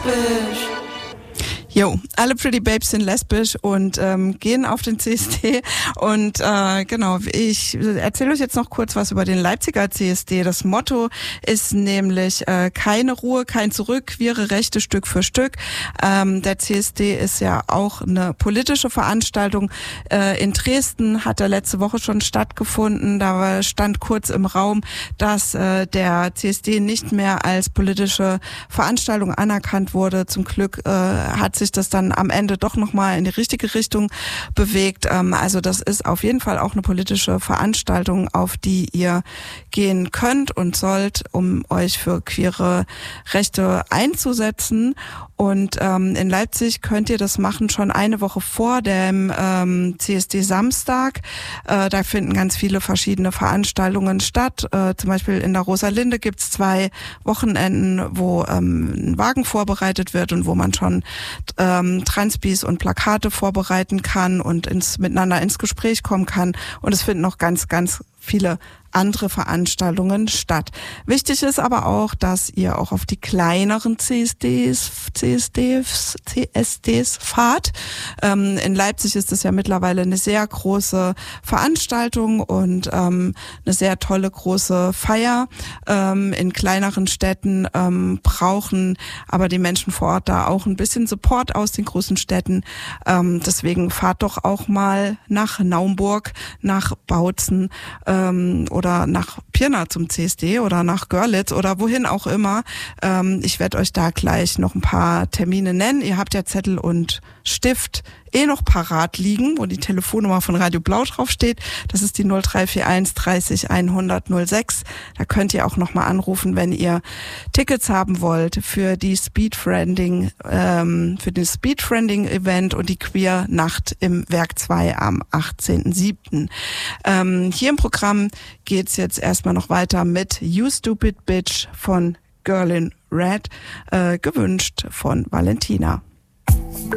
lesbisch. Jo, alle Pretty Babes sind lesbisch und gehen auf den CSD und genau, ich erzähle euch jetzt noch kurz was über den Leipziger CSD. Das Motto ist nämlich keine Ruhe, kein Zurück, queere Rechte Stück für Stück. Der CSD ist ja auch eine politische Veranstaltung. In Dresden hat er letzte Woche schon stattgefunden. Da stand kurz im Raum, dass der CSD nicht mehr als politische Veranstaltung anerkannt wurde. Zum Glück hat sich das dann am Ende doch nochmal in die richtige Richtung bewegt. Also das ist auf jeden Fall auch eine politische Veranstaltung, auf die ihr gehen könnt und sollt, um euch für queere Rechte einzusetzen. Und in Leipzig könnt ihr das machen schon eine Woche vor dem CSD Samstag. Da finden ganz viele verschiedene Veranstaltungen statt. Zum Beispiel in der Rosalinde gibt's 2 Wochenenden, wo ein Wagen vorbereitet wird und wo man schon Transbis und Plakate vorbereiten kann und miteinander ins Gespräch kommen kann. Und es finden noch ganz, ganz viele andere Veranstaltungen statt. Wichtig ist aber auch, dass ihr auch auf die kleineren CSDs fahrt. In Leipzig ist es ja mittlerweile eine sehr große Veranstaltung und eine sehr tolle große Feier. In kleineren Städten brauchen aber die Menschen vor Ort da auch ein bisschen Support aus den großen Städten. Deswegen fahrt doch auch mal nach Naumburg, nach Bautzen oder nach Pirna zum CSD oder nach Görlitz oder wohin auch immer. Ich werde euch da gleich noch ein paar Termine nennen. Ihr habt ja Zettel und Stift noch parat liegen, wo die Telefonnummer von Radio Blau draufsteht. Das ist die 0341 30 100 06. Da könnt ihr auch nochmal anrufen, wenn ihr Tickets haben wollt für die Speedfriending, für den Speedfriending-Event und die Queer-Nacht im Werk 2 am 18.07. Hier im Programm geht's jetzt erstmal noch weiter mit You Stupid Bitch von Girl in Red, gewünscht von Valentina.